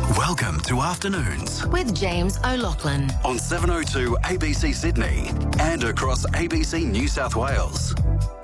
Welcome to Afternoons with James O'Loughlin on 702 ABC Sydney and across ABC New South Wales.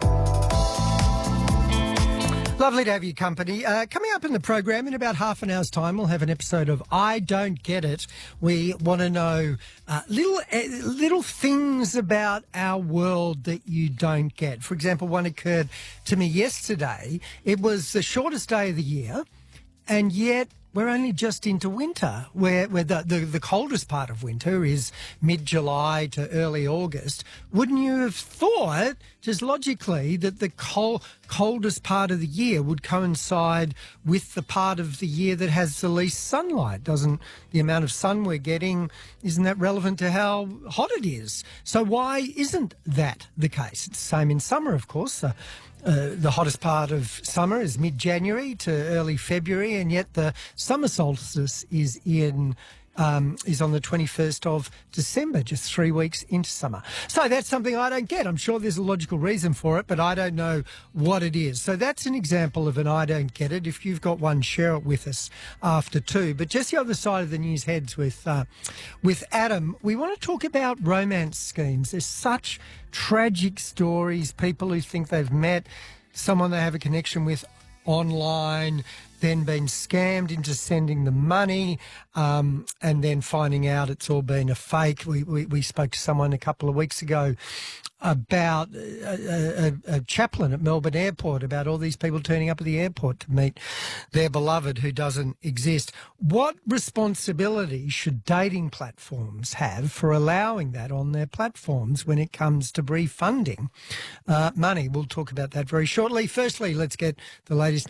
Lovely to have your company. Coming up in the program in about half an hour's time, we'll have an episode of I Don't Get It. We want to know little things about our world that you don't get. For example, one occurred to me yesterday. It was the shortest day of the year, and yet we're only just into winter, where the coldest part of winter is mid-July to early August. Wouldn't you have thought, just logically, that the coldest part of the year would coincide with the part of the year that has the least sunlight? Doesn't the amount of sun we're getting, isn't that relevant to how hot it is? So why isn't that the case? It's the same in summer, of course. The hottest part of summer is mid-January to early February, and yet the summer solstice is on the 21st of December, just 3 weeks into summer. So that's something I don't get. I'm sure there's a logical reason for it, but I don't know what it is. So that's an example of an I don't get it. If you've got one, share it with us after 2. But just the other side of the news heads with Adam, we want to talk about romance schemes. There's such tragic stories, people who think they've met someone they have a connection with online, then been scammed into sending them money, and then finding out it's all been a fake. We spoke to someone a couple of weeks ago about a chaplain at Melbourne Airport, about all these people turning up at the airport to meet their beloved who doesn't exist. What responsibility should dating platforms have for allowing that on their platforms when it comes to refunding money? We'll talk about that very shortly. Firstly, let's get the latest